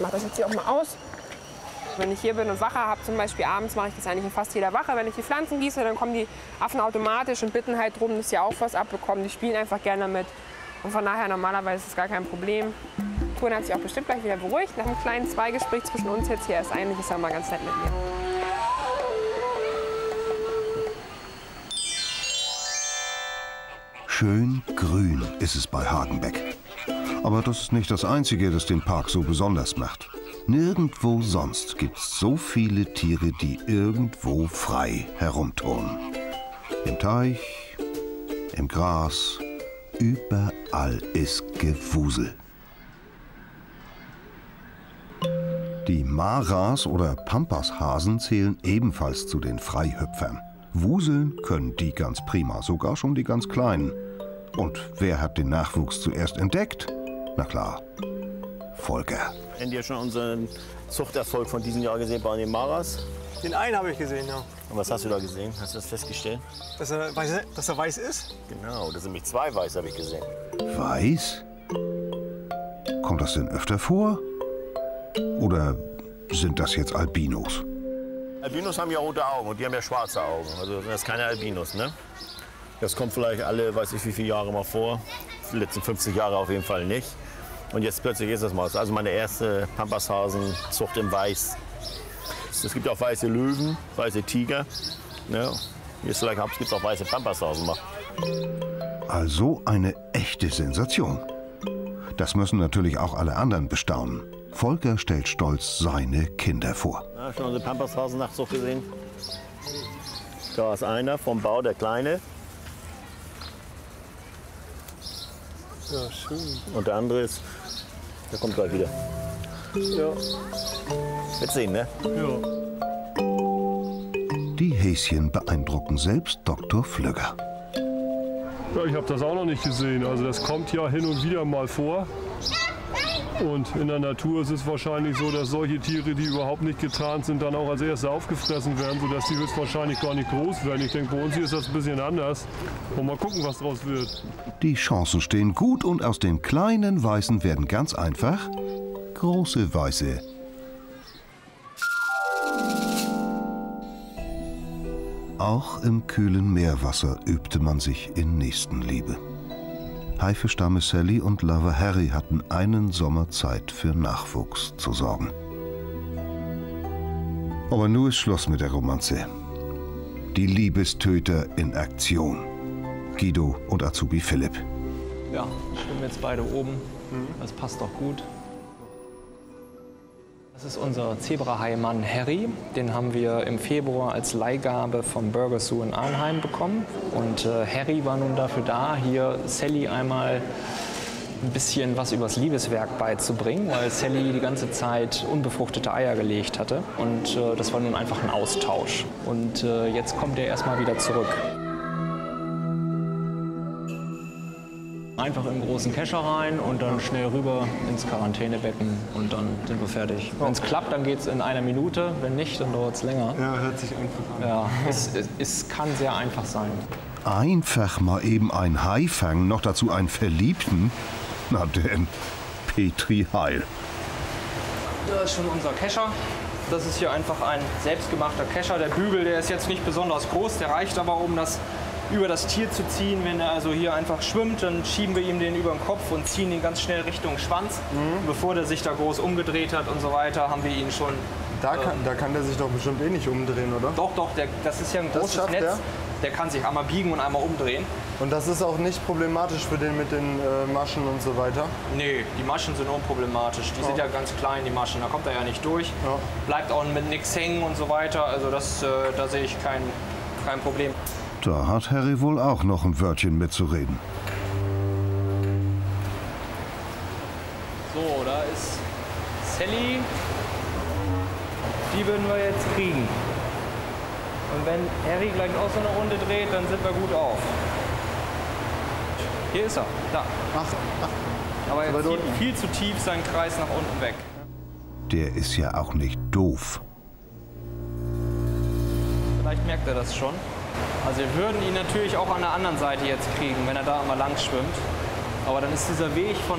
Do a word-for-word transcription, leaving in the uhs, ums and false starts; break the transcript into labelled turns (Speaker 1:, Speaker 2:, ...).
Speaker 1: mache das jetzt hier auch mal aus. Wenn ich hier bin und Wache habe, zum Beispiel abends, mache ich das eigentlich in fast jeder Wache. Wenn ich die Pflanzen gieße, dann kommen die Affen automatisch und bitten halt darum, dass sie auch was abbekommen. Die spielen einfach gerne damit. Und von daher normalerweise ist es gar kein Problem. Turan hat sich auch bestimmt gleich wieder beruhigt. Nach einem kleinen Zweigespräch zwischen uns jetzt hier ist eigentlich ist er mal ganz nett mit mir.
Speaker 2: Schön grün ist es bei Hagenbeck. Aber das ist nicht das Einzige, das den Park so besonders macht. Nirgendwo sonst gibt's so viele Tiere, die irgendwo frei herumturnen. Im Teich, im Gras, überall ist Gewusel. Die Maras oder Pampashasen zählen ebenfalls zu den Freihüpfern. Wuseln können die ganz prima, sogar schon die ganz Kleinen. Und wer hat den Nachwuchs zuerst entdeckt? Na klar, Volker.
Speaker 3: Habt ihr schon unseren Zuchterfolg von diesem Jahr gesehen bei den Maras?
Speaker 4: Den einen habe ich gesehen, ja.
Speaker 3: Und was hast du da gesehen? Hast du das festgestellt?
Speaker 4: Dass er weiß, dass er weiß ist?
Speaker 3: Genau, das sind nämlich zwei Weiß, habe ich gesehen.
Speaker 2: Weiß? Kommt das denn öfter vor? Oder sind das jetzt Albinos?
Speaker 3: Albinos haben ja rote Augen und die haben ja schwarze Augen. Also das sind keine Albinos, ne? Das kommt vielleicht alle, weiß ich wie viele Jahre mal vor. Die letzten fünfzig Jahre auf jeden Fall nicht. Und jetzt plötzlich ist das mal so. Also meine erste Pampashasenzucht in Weiß. Es gibt auch weiße Löwen, weiße Tiger. Ja, jetzt vielleicht gibt es auch weiße Pampashasen mal.
Speaker 2: Also eine echte Sensation. Das müssen natürlich auch alle anderen bestaunen. Volker stellt stolz seine Kinder vor.
Speaker 3: Ja, schon unsere Pampashasen-Nachzucht gesehen? Da ist einer vom Bau, der Kleine.
Speaker 4: Ja, schön.
Speaker 3: Und der andere ist, der kommt gleich wieder.
Speaker 4: Ja.
Speaker 3: Wird sehen, ne?
Speaker 4: Ja.
Speaker 2: Die Häschen beeindrucken selbst Doktor Flügger.
Speaker 5: Ja, ich habe das auch noch nicht gesehen. Also das kommt ja hin und wieder mal vor. Und in der Natur ist es wahrscheinlich so, dass solche Tiere, die überhaupt nicht getarnt sind, dann auch als Erste aufgefressen werden, sodass die höchstwahrscheinlich gar nicht groß werden. Ich denke, bei uns hier ist das ein bisschen anders. Und mal gucken, was draus wird.
Speaker 2: Die Chancen stehen gut und aus den kleinen Weißen werden ganz einfach große Weiße. Auch im kühlen Meerwasser übte man sich in Nächstenliebe. Haifischdame Sally und Lover Harry hatten einen Sommer Zeit für Nachwuchs zu sorgen. Aber nun ist Schluss mit der Romanze. Die Liebestöter in Aktion. Guido und Azubi Philipp.
Speaker 6: Ja, schwimmen jetzt beide oben. Das passt doch gut. Das ist unser Zebrahai-Mann Harry. Den haben wir im Februar als Leihgabe vom Burger Zoo in Arnheim bekommen. Und äh, Harry war nun dafür da, hier Sally einmal ein bisschen was übers Liebeswerk beizubringen, weil Sally die ganze Zeit unbefruchtete Eier gelegt hatte. Und äh, das war nun einfach ein Austausch. Und äh, jetzt kommt er erstmal wieder zurück. Einfach im großen Kescher rein und dann schnell rüber ins Quarantänebecken und dann sind wir fertig. Wenn es klappt, dann geht es in einer Minute. Wenn nicht, dann dauert es länger.
Speaker 4: Ja, hört sich einfach an.
Speaker 6: Ja, es, es, es kann sehr einfach sein.
Speaker 2: Einfach mal eben ein Hai fangen, noch dazu einen Verliebten? Na denn, Petri Heil.
Speaker 6: Das ist schon unser Kescher. Das ist hier einfach ein selbstgemachter Kescher. Der Bügel, der ist jetzt nicht besonders groß, der reicht aber, um das über das Tier zu ziehen. Wenn er also hier einfach schwimmt, dann schieben wir ihm den über den Kopf und ziehen ihn ganz schnell Richtung Schwanz. Mhm. Bevor der sich da groß umgedreht hat und so weiter, haben wir ihn schon...
Speaker 4: Da kann, äh, da kann der sich doch bestimmt eh nicht umdrehen, oder?
Speaker 6: Doch, doch, der, das ist ja ein großes Netz. Der? der kann sich einmal biegen und einmal umdrehen.
Speaker 4: Und das ist auch nicht problematisch für den mit den äh, Maschen und so weiter?
Speaker 6: Nee, die Maschen sind unproblematisch. Die oh. sind ja ganz klein, die Maschen, da kommt er ja nicht durch.
Speaker 4: Ja.
Speaker 6: Bleibt auch mit nichts hängen und so weiter. Also das, äh, da sehe ich kein, kein Problem.
Speaker 2: Da hat Harry wohl auch noch ein Wörtchen mitzureden.
Speaker 6: So, da ist Sally. Die würden wir jetzt kriegen. Und wenn Harry gleich auch so eine Runde dreht, dann sind wir gut auf. Hier ist er, da.
Speaker 4: Ach, ach.
Speaker 6: Aber er zieht viel zu tief seinen Kreis nach unten weg.
Speaker 2: Der ist ja auch nicht doof.
Speaker 6: Vielleicht merkt er das schon. Also wir würden ihn natürlich auch an der anderen Seite jetzt kriegen, wenn er da einmal lang schwimmt. Aber dann ist dieser Weg von